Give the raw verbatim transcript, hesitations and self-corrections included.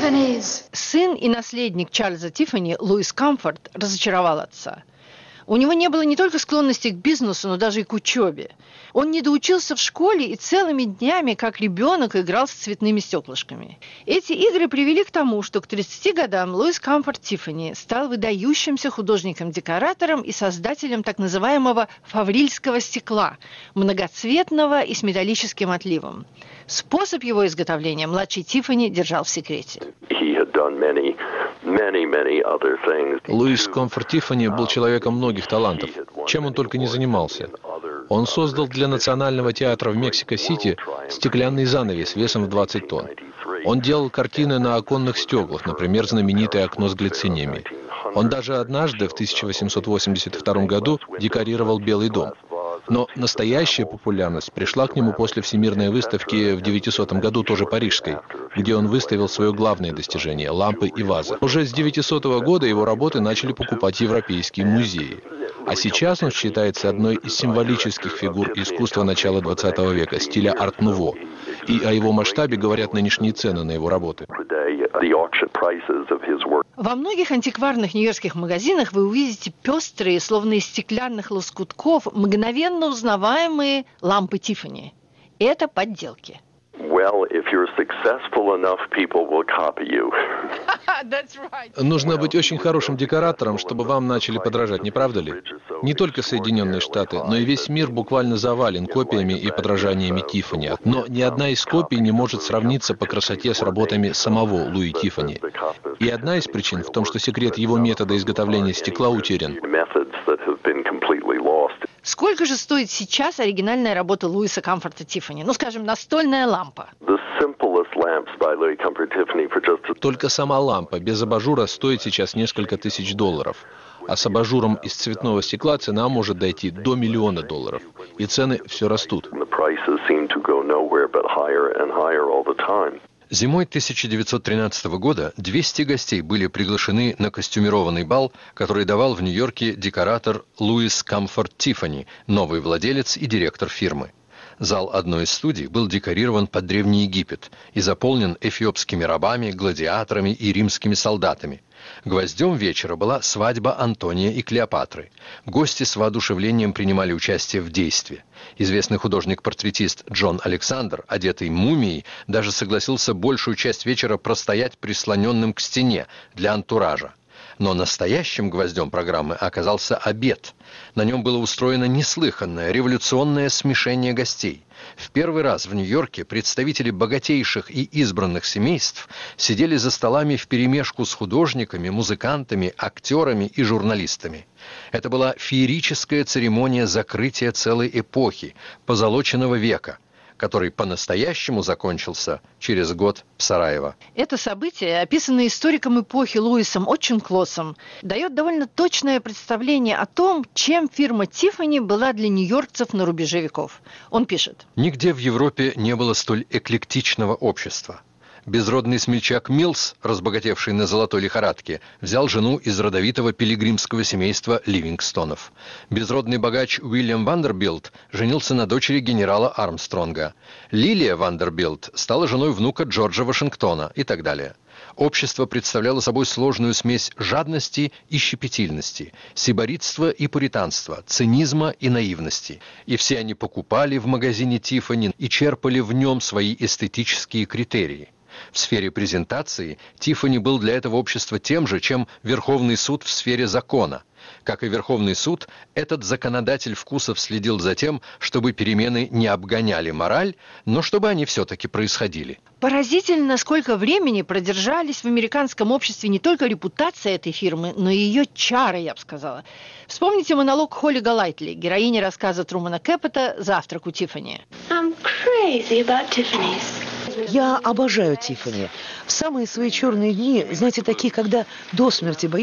Tiffany's. Сын и наследник Чарльза Тиффани, Луис Камфорт, разочаровал отца. У него не было не только склонности к бизнесу, но даже и к учебе. Он не доучился в школе и целыми днями, как ребенок, играл с цветными стеклышками. Эти игры привели к тому, что к тридцати годам Луис Камфорт Тиффани стал выдающимся художником-декоратором и создателем так называемого фаврильского стекла, многоцветного и с металлическим отливом. Способ его изготовления младший Тиффани держал в секрете. Луис Камфорт Тиффани был человеком многих талантов, чем он только не занимался. Он создал для Национального театра в Мексико-Сити стеклянный занавес весом в двадцать тонн. Он делал картины на оконных стеклах, например, знаменитое окно с глициниями. Он даже однажды, в тысяча восемьсот восемьдесят втором году, декорировал Белый дом. Но настоящая популярность пришла к нему после Всемирной выставки в девятисотом году, тоже парижской, где он выставил свое главное достижение – лампы и вазы. Уже с девятисотого года его работы начали покупать европейские музеи. А сейчас он считается одной из символических фигур искусства начала двадцатого века, стиля арт-нуво. И о его масштабе говорят нынешние цены на его работы. Во многих антикварных нью-йоркских магазинах вы увидите пестрые, словно из стеклянных лоскутков, мгновенно узнаваемые лампы Тиффани. Это подделки. Нужно быть очень хорошим декоратором, чтобы вам начали подражать, не правда ли? Не только Соединенные Штаты, но и весь мир буквально завален копиями и подражаниями Тиффани. Но ни одна из копий не может сравниться по красоте с работами самого Луи Тиффани. И одна из причин в том, что секрет его метода изготовления стекла утерян. Сколько же стоит сейчас оригинальная работа Луиса Камфорта Тиффани? Ну, скажем, настольная лампа. Только сама лампа без абажура стоит сейчас несколько тысяч долларов. А с абажуром из цветного стекла цена может дойти до миллиона долларов. И цены все растут. Зимой тысяча девятьсот тринадцатого года двести гостей были приглашены на костюмированный бал, который давал в Нью-Йорке декоратор Луис Камфорт Тиффани, новый владелец и директор фирмы. Зал одной из студий был декорирован под Древний Египет и заполнен эфиопскими рабами, гладиаторами и римскими солдатами. Гвоздем вечера была свадьба Антония и Клеопатры. Гости с воодушевлением принимали участие в действии. Известный художник-портретист Джон Александр, одетый мумией, даже согласился большую часть вечера простоять прислоненным к стене для антуража. Но настоящим гвоздем программы оказался обед. На нем было устроено неслыханное революционное смешение гостей. В первый раз в Нью-Йорке представители богатейших и избранных семейств сидели за столами вперемешку с художниками, музыкантами, актерами и журналистами. Это была феерическая церемония закрытия целой эпохи, позолоченного века, который по-настоящему закончился через год в Сараево. Это событие, описанное историком эпохи Луисом Отченклоссом, дает довольно точное представление о том, чем фирма Тиффани была для нью-йоркцев на рубеже веков. Он пишет: «Нигде в Европе не было столь эклектичного общества. Безродный смельчак Милс, разбогатевший на золотой лихорадке, взял жену из родовитого пилигримского семейства Ливингстонов. Безродный богач Уильям Вандербилт женился на дочери генерала Армстронга. Лилия Вандербилт стала женой внука Джорджа Вашингтона и так далее. Общество представляло собой сложную смесь жадности и щепетильности, сиборитства и пуританства, цинизма и наивности. И все они покупали в магазине Тиффани и черпали в нем свои эстетические критерии. В сфере презентации Тиффани был для этого общества тем же, чем Верховный суд в сфере закона. Как и Верховный суд, этот законодатель вкусов следил за тем, чтобы перемены не обгоняли мораль, но чтобы они все-таки происходили». Поразительно, сколько времени продержались в американском обществе не только репутация этой фирмы, но и ее чары, я бы сказала. Вспомните монолог Холли Голайтли, героини рассказа Трумана Кэппота «Завтрак у Тиффани». Я обожаю Тиффани. В самые свои черные дни, знаете, такие, когда до смерти боишься,